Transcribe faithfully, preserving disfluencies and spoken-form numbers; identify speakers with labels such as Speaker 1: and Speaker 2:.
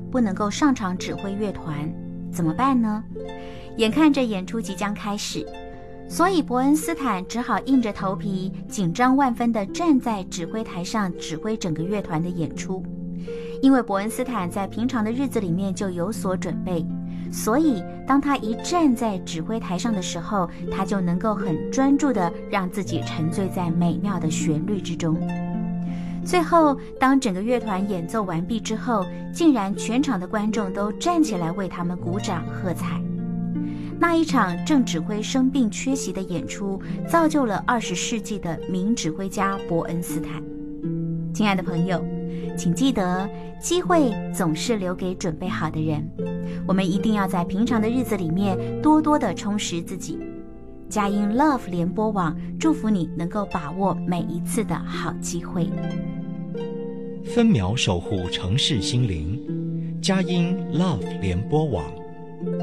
Speaker 1: 不能够上场指挥乐团，怎么办呢？眼看着演出即将开始，所以伯恩斯坦只好硬着头皮，紧张万分地站在指挥台上指挥整个乐团的演出。因为伯恩斯坦在平常的日子里面就有所准备，所以当他一站在指挥台上的时候，他就能够很专注地让自己沉醉在美妙的旋律之中。最后，当整个乐团演奏完毕之后，竟然全场的观众都站起来为他们鼓掌喝彩。那一场正指挥生病缺席的演出，造就了二十世纪的名指挥家伯恩斯坦。亲爱的朋友，请记得，机会总是留给准备好的人。我们一定要在平常的日子里面多多的充实自己。佳音 Love 联播网祝福你能够把握每一次的好机会。
Speaker 2: 分秒守护城市心灵，佳音 Love 联播网。